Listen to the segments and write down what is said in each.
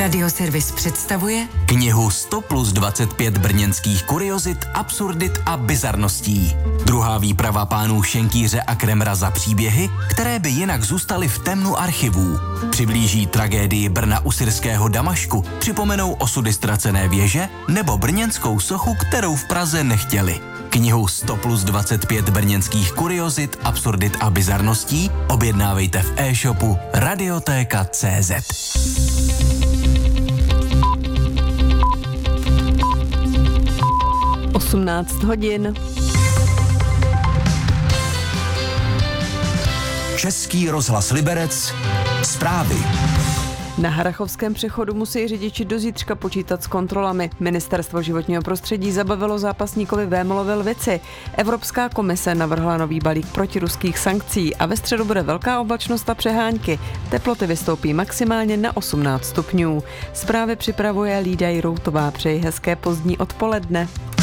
Radioservis představuje knihu 100 plus 25 brněnských kuriozit, absurdit a bizarností. Druhá výprava pánů Šenkýře a Kremra za příběhy, které by jinak zůstaly v temnu archivů. Přiblíží tragédii Brna u syrského Damašku, připomenou osudy ztracené věže nebo brněnskou sochu, kterou v Praze nechtěli. Knihu 100 plus 25 brněnských kuriozit, absurdit a bizarností objednávejte v e-shopu Radiotéka.cz. (18 hodin). Český rozhlas Liberec. Zprávy. Na Harrachovském přechodu musí řidiči do zítřka počítat s kontrolami. Ministerstvo životního prostředí zabavilo zápasníkovi Vémolovi Lvici. Evropská komise navrhla nový balík protiruských sankcí a ve středu bude velká oblačnost a přehánky. Teploty vystoupí maximálně na 18 stupňů. Zprávy připravuje Lída Jiroutová. Přeji hezké pozdní odpoledne.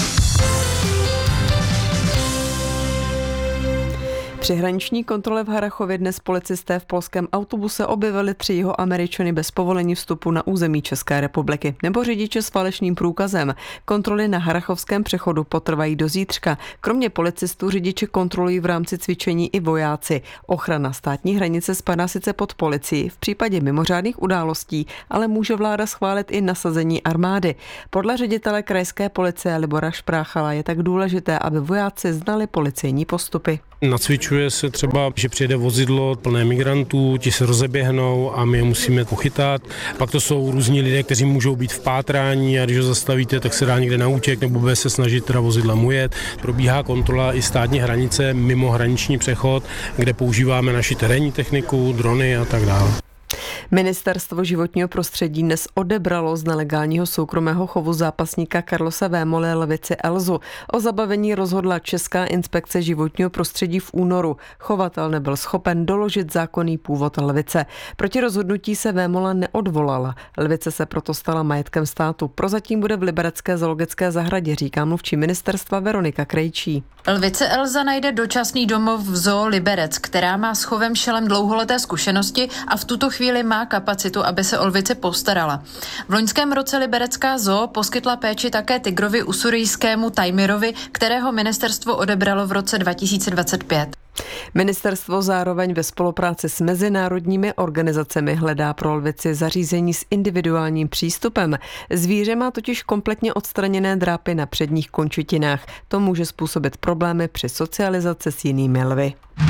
Při hraniční kontrole v Harrachově dnes policisté v polském autobuse objevili 3 Jihoameričany bez povolení vstupu na území České republiky nebo řidiče s falešným průkazem. Kontroly na Harrachovském přechodu potrvají do zítřka. Kromě policistů řidiče kontrolují v rámci cvičení i vojáci. Ochrana státní hranice spadá sice pod policii v případě mimořádných událostí, ale může vláda schválit i nasazení armády. Podle ředitele krajské policie Libora Špráchala je tak důležité, aby vojáci znali policejní postupy. Nacvičuje se třeba, že přijede vozidlo plné migrantů, ti se rozeběhnou a my je musíme pochytat. Pak to jsou různí lidé, kteří můžou být v pátrání a když ho zastavíte, tak se dá někde na útěk nebo bude se snažit teda vozidlem ujet. Probíhá kontrola i státní hranice mimo hraniční přechod, kde používáme naši terénní techniku, drony a tak dále. Ministerstvo životního prostředí dnes odebralo z nelegálního soukromého chovu zápasníka Karlose Vémoly Lvici Elzu. O zabavení rozhodla Česká inspekce životního prostředí v únoru. Chovatel nebyl schopen doložit zákonný původ lvice. Proti rozhodnutí se Vémola neodvolala. Lvice se proto stala majetkem státu. Prozatím bude v liberecké zoologické zahradě, říká mluvčí ministerstva Veronika Krejčí. Lvice Elza najde dočasný domov v Zoo Liberec, která má s chovem šelem dlouholeté zkušenosti a v tuto chvíli má kapacitu, aby se o lvici postarala. V loňském roce liberecká zoo poskytla péči také tygrovi usurijskému tajmirovi, kterého ministerstvo odebralo v roce 2025. Ministerstvo zároveň ve spolupráci s mezinárodními organizacemi hledá pro lvici zařízení s individuálním přístupem. Zvíře má totiž kompletně odstraněné drápy na předních končetinách. To může způsobit problémy při socializaci s jinými lvy.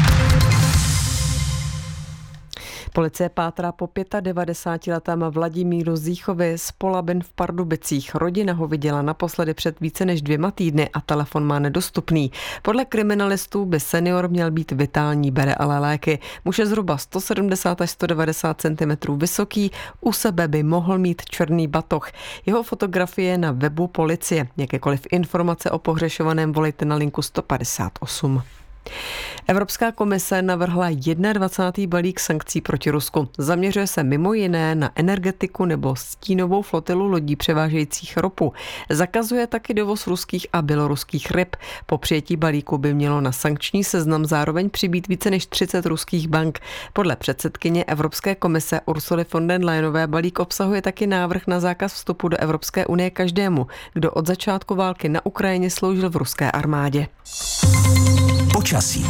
Policie pátrá po 95letém Vladimíru Zíchovi z Polabin v Pardubicích. Rodina ho viděla naposledy před více než 2 týdny a telefon má nedostupný. Podle kriminalistů by senior měl být vitální, bere ale léky. Muž je zhruba 170 až 190 cm vysoký, u sebe by mohl mít černý batoh. Jeho fotografie na webu policie. Jakékoliv informace o pohřešovaném volejte na linku 158. Evropská komise navrhla 21. balík sankcí proti Rusku. Zaměřuje se mimo jiné na energetiku nebo stínovou flotilu lodí převážejících ropu. Zakazuje taky dovoz ruských a běloruských ryb. Po přijetí balíku by mělo na sankční seznam zároveň přibýt více než 30 ruských bank. Podle předsedkyně Evropské komise Ursuly von der Leyenové balík obsahuje taky návrh na zákaz vstupu do Evropské unie každému, kdo od začátku války na Ukrajině sloužil v ruské armádě. Počasí.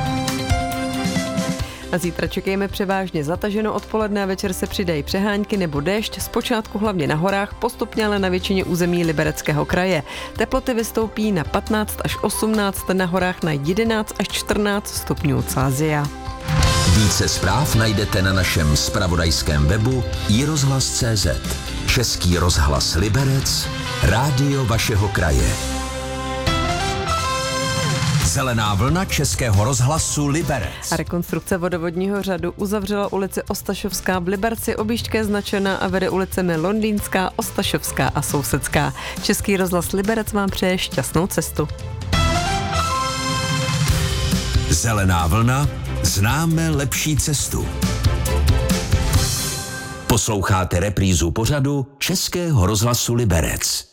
A zítra čekejme převážně zataženo odpoledne a večer se přidají přehánky nebo déšť, zpočátku hlavně na horách, postupně ale na většině území Libereckého kraje. Teploty vystoupí na 15 až 18, na horách na 11 až 14 stupňů Celsia. Více zpráv najdete na našem zpravodajském webu iRozhlas.cz. Český rozhlas Liberec, rádio vašeho kraje. Zelená vlna Českého rozhlasu Liberec. A rekonstrukce vodovodního řadu uzavřela ulici Ostašovská v Liberci. Objížďka je značená a vede ulicemi Londýnská, Ostašovská a Sousedská. Český rozhlas Liberec vám přeje šťastnou cestu. Zelená vlna, známe lepší cestu. Posloucháte reprízu pořadu Českého rozhlasu Liberec.